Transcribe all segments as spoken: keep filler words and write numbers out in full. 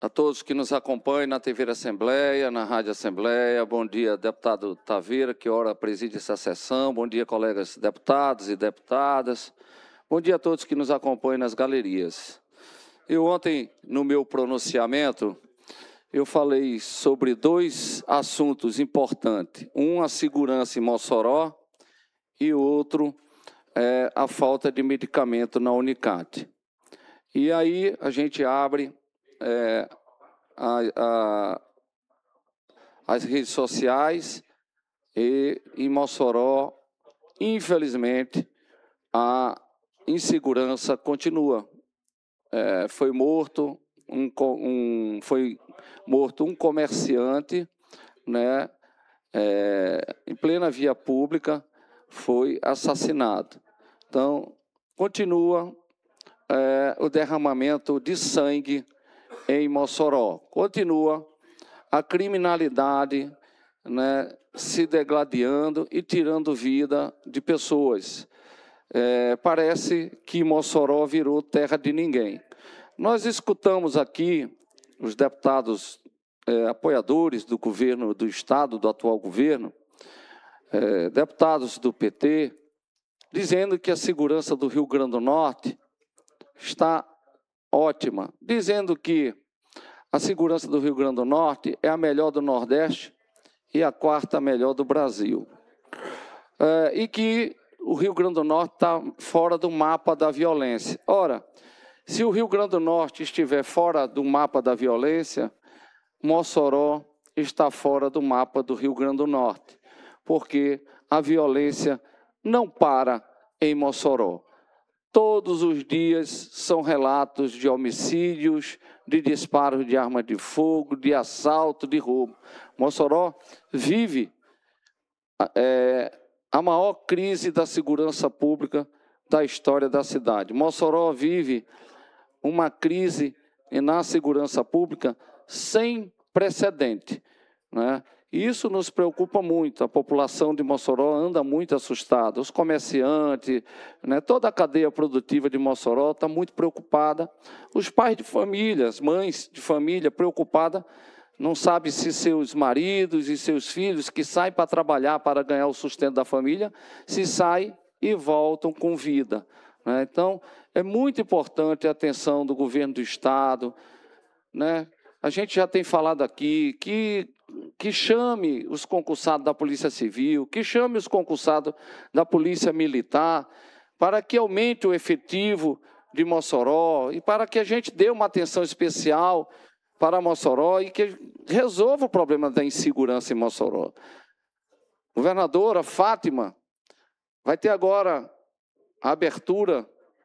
A todos que nos acompanham na T V Assembleia, na Rádio Assembleia. Bom dia, deputado Taveira, que ora preside essa sessão. Bom dia, colegas deputados e deputadas. Bom dia a todos que nos acompanham nas galerias. Eu ontem, no meu pronunciamento, eu falei sobre dois assuntos importantes. Um, a segurança em Mossoró, e outro, é, a falta de medicamento na Unicat. E aí a gente abre é, a, a, as redes sociais e em Mossoró, infelizmente, a insegurança continua. É, foi morto um, um, foi morto um comerciante, né, é, em plena via pública, foi assassinado. Então, continua é, o derramamento de sangue em Mossoró. Continua a criminalidade, né, se degladiando e tirando vida de pessoas. É, parece que Mossoró virou terra de ninguém. Nós escutamos aqui os deputados é, apoiadores do governo do Estado, do atual governo, é, deputados do P T, dizendo que a segurança do Rio Grande do Norte está ótima, dizendo que a segurança do Rio Grande do Norte é a melhor do Nordeste e a quarta melhor do Brasil. É, e que o Rio Grande do Norte está fora do mapa da violência. Ora, se o Rio Grande do Norte estiver fora do mapa da violência, Mossoró está fora do mapa do Rio Grande do Norte, porque a violência não para em Mossoró. Todos os dias são relatos de homicídios, de disparos de arma de fogo, de assalto, de roubo. Mossoró vive é, a maior crise da segurança pública da história da cidade. Mossoró vive uma crise na segurança pública sem precedente, né? Isso nos preocupa muito. A população de Mossoró anda muito assustada. Os comerciantes, né, toda a cadeia produtiva de Mossoró está muito preocupada. Os pais de família, as mães de família preocupadas, não sabem se seus maridos e seus filhos que saem para trabalhar para ganhar o sustento da família, se saem e voltam com vida, né? Então, é muito importante a atenção do governo do Estado, né? A gente já tem falado aqui que, que chame os concursados da Polícia Civil, que chame os concursados da Polícia Militar, para que aumente o efetivo de Mossoró e para que a gente dê uma atenção especial para Mossoró e que resolva o problema da insegurança em Mossoró. Governadora Fátima vai ter agora a abertura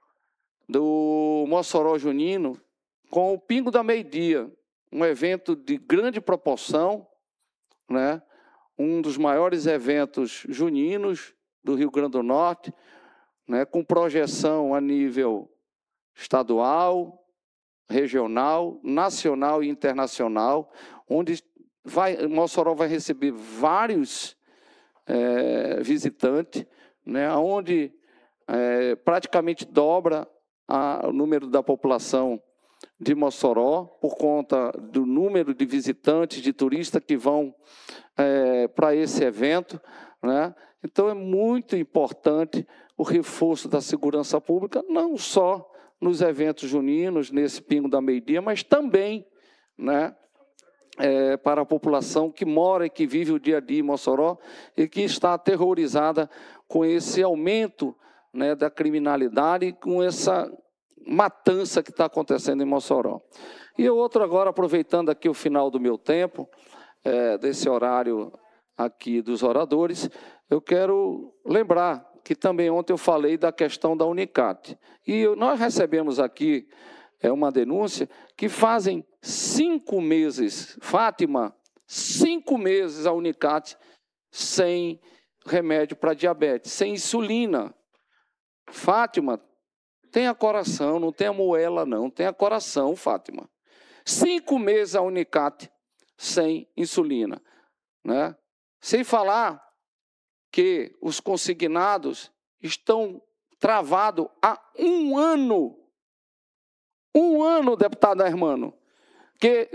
do Mossoró Junino com o Pingo da Meio-Dia, um evento de grande proporção, né? Um dos maiores eventos juninos do Rio Grande do Norte, né? Com projeção a nível estadual, regional, nacional e internacional, onde vai, Mossoró vai receber vários é, visitantes, né? Onde é, praticamente dobra a, o número da população de Mossoró, por conta do número de visitantes, de turistas que vão é, para esse evento, né? Então, é muito importante o reforço da segurança pública, não só nos eventos juninos, nesse Pingo da Meio-Dia, mas também, né, é, para a população que mora e que vive o dia a dia em Mossoró e que está aterrorizada com esse aumento, né, da criminalidade e com essa matança que está acontecendo em Mossoró. E outro agora, aproveitando aqui o final do meu tempo, é, desse horário aqui dos oradores, eu quero lembrar que também ontem eu falei da questão da Unicat. E nós recebemos aqui é, uma denúncia que fazem cinco meses, Fátima, cinco meses a Unicat sem remédio para diabetes, sem insulina. Fátima, tenha coração, não tenha moela não, tenha coração, Fátima. Cinco meses a Unicat sem insulina, né? Sem falar que os consignados estão travados há um ano. Um ano, deputado Hermano. que